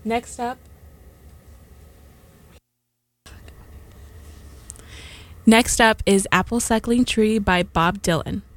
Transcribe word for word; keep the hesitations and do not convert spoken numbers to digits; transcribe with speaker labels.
Speaker 1: Next up, Next up is Apple Suckling Tree by Bob Dylan.